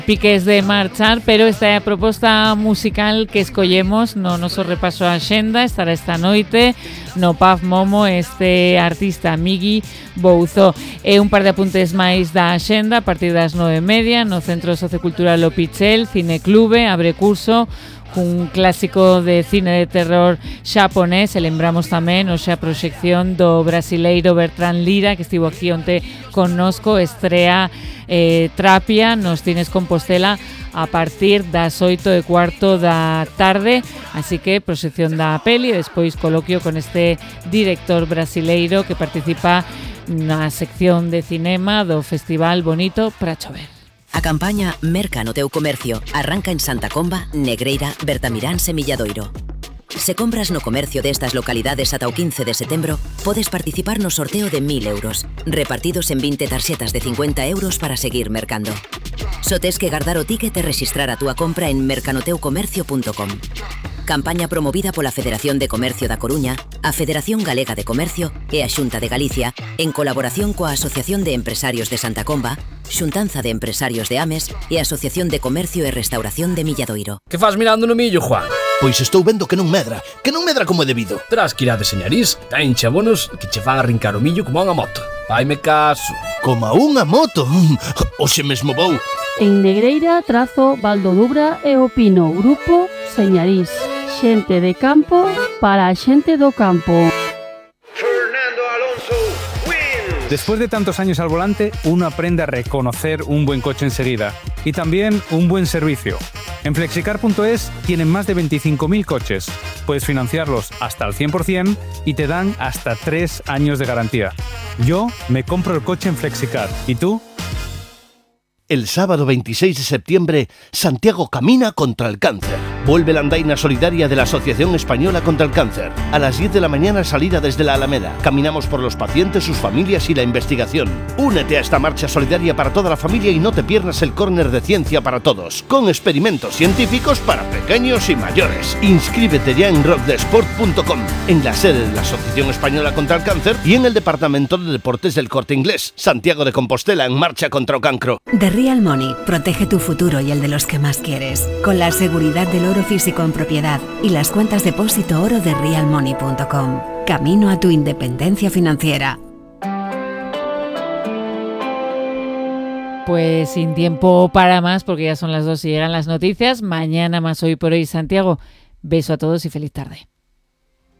Piques de marchar, pero esta proposta musical que escollemos no noso repaso a xenda estará esta noite no Pub Momo este artista Migui Bouzó. E un par de apuntes máis da xenda a partir das 9:30 no Centro Sociocultural O Pichel, Cineclube, abre curso un clásico de cine de terror xaponés, e lembramos tamén hoxe a proxección do brasileiro Bertrand Lira, que estivo aquí onte connosco, estrea Trapia nos Cines Compostela a partir das 8:15 da tarde, así que proxección da peli e despois coloquio con este director brasileiro que participa na sección de cinema do Festival Bonito para Chover. A campaña Merca no teu comercio arranca en Santa Comba, Negreira, Bertamiráns e Milladoiro. Se compras no comercio destas localidades ata o 15 de setembro, podes participar no sorteo de 1.000 euros, repartidos en 20 tarxetas de 50 euros para seguir mercando. Só tes que guardar o ticket e rexistrar a túa compra en mercanoteucomercio.com. Campaña promovida pola Federación de Comercio da Coruña, a Federación Galega de Comercio e a Xunta de Galicia, en colaboración coa Asociación de Empresarios de Santa Comba, Xuntanza de Empresarios de Ames e Asociación de Comercio e Restauración de Milladoiro. Que faz mirando no millo, Juan? Pois estou vendo que non medra como é debido. Terás que ir a deseñariz, tenche abonos que che van a rincar o millo como a unha moto. Faime caso. Como a unha moto? Oxe mesmo vou. En Negreira, Trazo, Valdodubra e Opino, Grupo Señariz. Xente de campo para a xente do campo. Después de tantos años al volante, uno aprende a reconocer un buen coche enseguida y también un buen servicio. En Flexicar.es tienen más de 25.000 coches. Puedes financiarlos hasta al 100% y te dan hasta 3 años de garantía. Yo me compro el coche en Flexicar. ¿Y tú? El sábado 26 de septiembre, Santiago camina contra el cáncer. Vuelve la andaina solidaria de la Asociación Española contra el Cáncer. A las 10 de la mañana salida desde la Alameda. Caminamos por los pacientes, sus familias y la investigación. Únete a esta marcha solidaria para toda la familia y no te pierdas el córner de ciencia para todos, con experimentos científicos para pequeños y mayores. Inscríbete ya en rockdesport.com, en la sede de la Asociación Española contra el Cáncer y en el Departamento de Deportes del Corte Inglés. Santiago de Compostela en marcha contra el cancro. The Real Money protege tu futuro y el de los que más quieres, con la seguridad del oro físico en propiedad y las cuentas depósito oro de realmoney.com. Camino a tu independencia financiera. Pues sin tiempo para más, porque ya son las 2 y llegan las noticias. Mañana más Hoy por Hoy, Santiago. Beso a todos y feliz tarde.